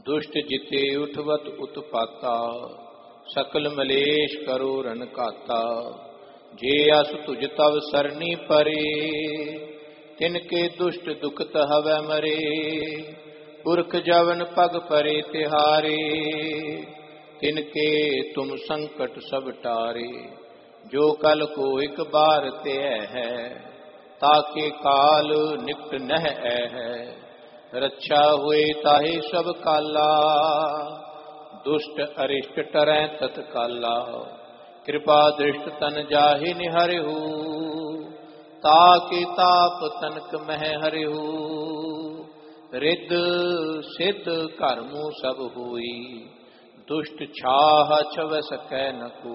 दुष्ट जिते उठवत उत्पाता, सकल मलेश करो रन काता। जे अस तुझ तव सरनी परे, तिनके दुष्ट दुखत हवै मरे। पुरख जवन पग परे तिहारे, तिनके तुम संकट सब टारे। जो कल को एक बार ते है, ताके काल निकट नह है। रक्षा हुए ताहे सब काला, दुष्ट अरिष्ट टरै तत्काला। कृपा दृष्ट तन जाहि निहरहु, ताके ताप तनक मह हरहु। रिद्ध सिद्ध कर्मु सब होई, दुष्ट छाह छव सकै न कोई।